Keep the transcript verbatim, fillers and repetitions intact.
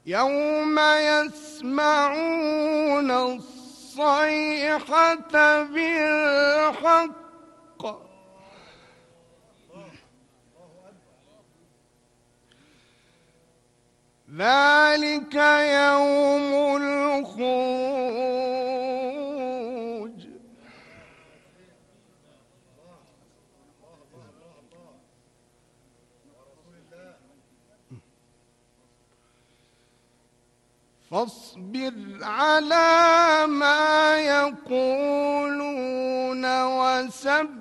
يوم يسمعون الصيحة بالحق ذلك يوم الخروج. فاصبر على ما يقولون وسبح